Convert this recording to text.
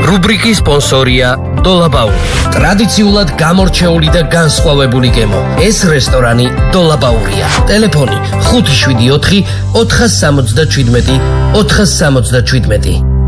რუბრიკის სპონსორია დოლაბაური. ტრადიციულად გამორჩეული და განსხვავებული გემო. ეს რესტორანი დოლაბაურია. ტელეფონი 574 477 477.